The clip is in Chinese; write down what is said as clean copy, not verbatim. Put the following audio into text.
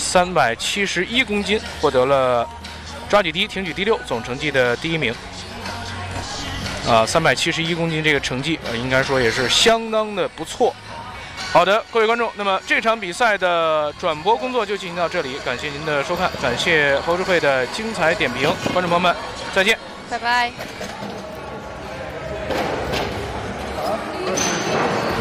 371公斤，获得了抓举第一、挺举第6，总成绩的第1名。371公斤这个成绩应该说也是相当的不错。好的，各位观众，那么这场比赛的转播工作就进行到这里，感谢您的收看，感谢侯智慧的精彩点评，观众朋友们，再见， 拜拜。